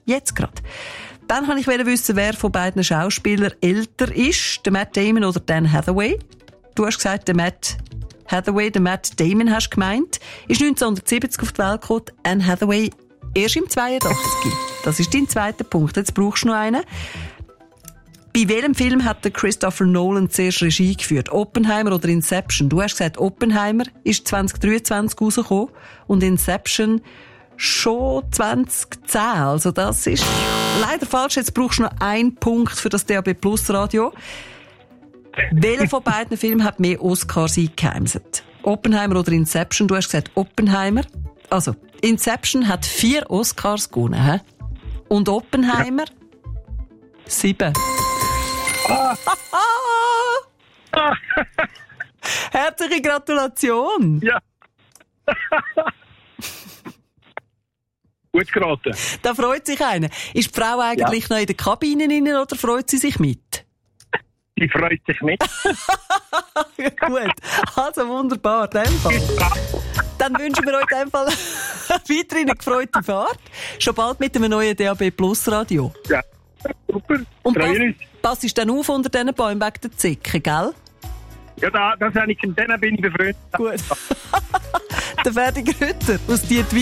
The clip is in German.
Jetzt gerade. Dann wollte ich wissen, wer von beiden Schauspielern älter ist, der Matt Damon oder Dan Hathaway. Du hast gesagt, der Matt Hathaway, der Matt Damon hast gemeint, ist 1970 auf die Welt gekommen, Anne Hathaway erst im 82. Das ist dein zweiter Punkt. Jetzt brauchst du noch einen. Bei welchem Film hat der Christopher Nolan zuerst Regie geführt? Oppenheimer oder Inception? Du hast gesagt, Oppenheimer ist 2023 rausgekommen und Inception schon 2010. Also das ist leider falsch. Jetzt brauchst du noch einen Punkt für das DAB Plus Radio. Welcher von beiden Filmen hat mehr Oscars eingeheimset? Oppenheimer oder Inception? Du hast gesagt Oppenheimer. Also, Inception hat 4 Oscars gewonnen. He? Und Oppenheimer 7. Herzliche Gratulation. Ja. Gut geraten. Da freut sich einer. Ist die Frau eigentlich noch in der Kabine drin oder freut sie sich mit? Die freut sich mit. Gut, also wunderbar. Dann wünschen wir euch in dem Fall weiterhin eine gefreute Fahrt. Schon bald mit einem neuen DAB Plus Radio. Ja, super. Und passt du dann auf unter diesen Bäumen wegen der Zicke, gell? Ja, das habe ich, denen bin ich befreundet. Gut. Der Ferdi Grütter aus Dietwil.